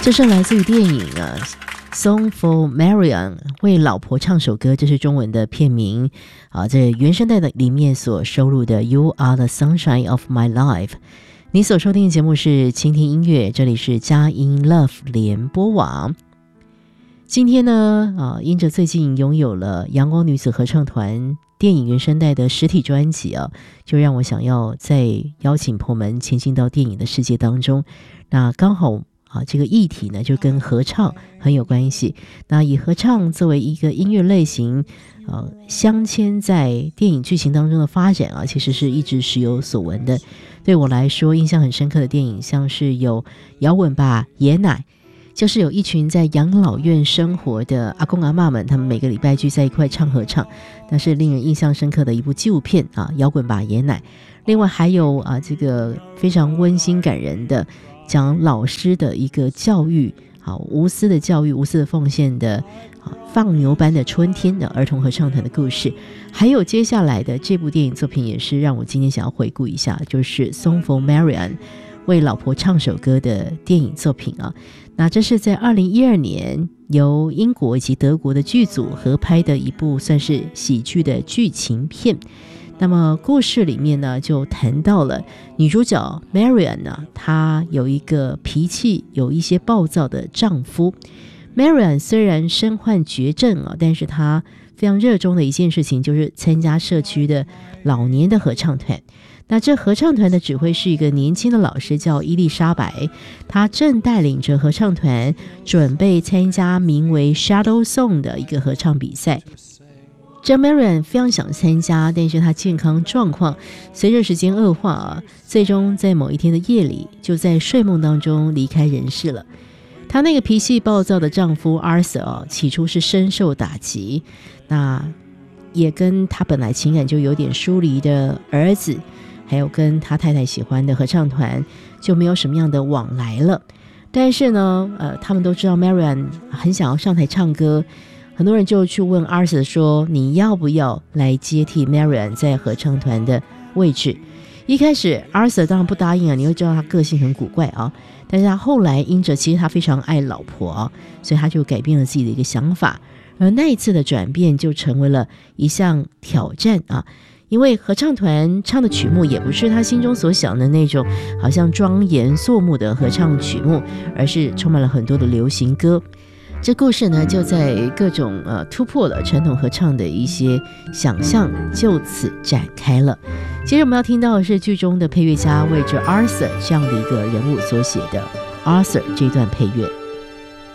这是来自于电影Song for Marian 为老婆唱首歌，这是中文的片名这原声带的里面所收录的 You are the sunshine of my life。 你所收听的节目是倾听音乐，这里是佳音 Love 联播网。今天呢因着最近拥有了阳光女子合唱团电影原声带的实体专辑就让我想要再邀请朋友们前进到电影的世界当中。那刚好这个议题呢就跟合唱很有关系。那以合唱作为一个音乐类型镶嵌在电影剧情当中的发展其实是一直时有所闻的。对我来说印象很深刻的电影像是有摇滚吧爷奶，就是有一群在养老院生活的阿公阿嬷们，他们每个礼拜聚在一块唱合唱，那是令人印象深刻的一部纪录片摇滚吧爷奶。另外还有这个非常温馨感人的讲老师的一个教育无私的教育无私的奉献的放牛班的春天的儿童合唱团的故事。还有接下来的这部电影作品也是让我今天想要回顾一下，就是Song for Marian为老婆唱首歌的电影作品那这是在2012年由英国以及德国的剧组合拍的一部算是喜剧的剧情片。那么故事里面呢就谈到了女主角 Marian 她有一个脾气有一些暴躁的丈夫。 Marian 虽然身患绝症但是她非常热衷的一件事情就是参加社区的老年的合唱团。那这合唱团的指挥是一个年轻的老师叫伊丽莎白，她正带领着合唱团准备参加名为 Shadow Song 的一个合唱比赛。这 Marian 非常想参加，但是她健康状况随着时间恶化最终在某一天的夜里就在睡梦当中离开人世了。她那个脾气暴躁的丈夫 Arthur 起初是深受打击，那也跟他本来情感就有点疏离的儿子还有跟他太太喜欢的合唱团就没有什么样的往来了。但是呢他们都知道 Marian 很想要上台唱歌，很多人就去问 Arthur 说你要不要来接替 Marian 在合唱团的位置。一开始 Arthur 当然不答应你会知道他个性很古怪但是他后来因着其实他非常爱老婆所以他就改变了自己的一个想法。而那一次的转变就成为了一项挑战因为合唱团唱的曲目也不是他心中所想的那种好像庄严肃穆的合唱曲目，而是充满了很多的流行歌。这故事呢就在各种突破了传统合唱的一些想象，就此展开了。接着我们要听到的是剧中的配乐家为着 Arthur 这样的一个人物所写的 Arthur 这段配乐。